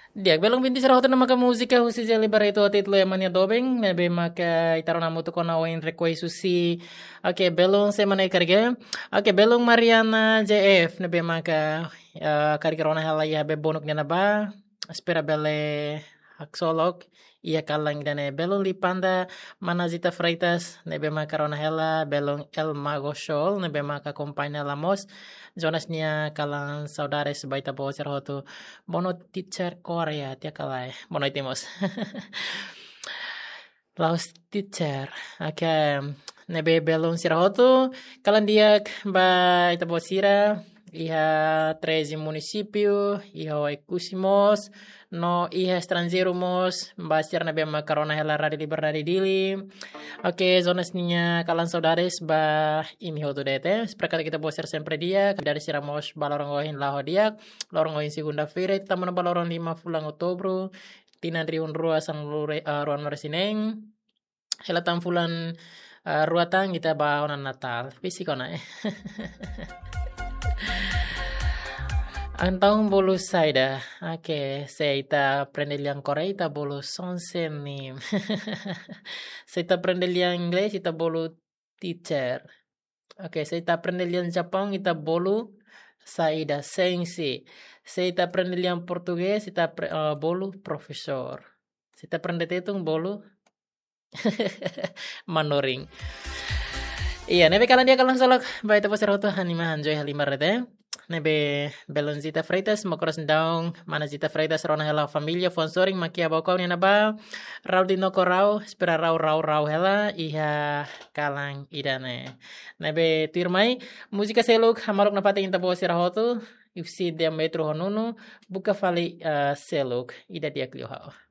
Diak belong binti sira hotu namaka musika husi jeli barito titlo emania dobeng nebe maka itaro namu tu kona wain requai susi. Oke belong se mana karge. Oke belong Mariana JF nebe maka karge rona hala ya be bonuk nana ba. Spera bele haksolok ia kalang dane belong lipanda manazita freitas nebe maka rona hela belong el mago shol nebe maka kompaina lamos Jonas nia kalang saudares baita bocer hotu mono teacher Korea tia kalai mono itimos Laos teacher ake nebe belong sirahotu kalan diak ba ita bosira iha 13 município iha ekusimos no iha estrangeirumos basir nebe makarona hela radi liberdade dili. Oke, zonas niña kalan saudares ba imi hotu dete. Seperti kita bosir sempre dia dari siramos balorong ohin laho dia, lorong ohin segunda feira, taman balorong 5 bulan Oktober, tinan riun rua sang ruan resineng. Helatan bulan ruatang kita bawa Natal. Visi kona eh. Ang taong bolu saida. Oke, seita prende liang Korea ita bolu sonsenim. Seita prende liang Inggris ita bolu teacher. Oke, seita prende liang Jepang ita bolu saida sensei. Seita prende liang Portugis ita bolu profesor. Seita prende tetung bolu manoring. Iya, nebe kalan dia kalang solok. Baik tepo seroto hanima hanjoy halimar rete. Nebe belonzita freitas mokoros daung manazita freitas rona hela familia sponsoring makia bokau ni naba rau di noko rau spera rau hela iha kalang idane. Nebe tirmai musika seluk hamarok napate inta bo sirahotu ifsi dia metro honunu buka fali seluk ida dia kliohao.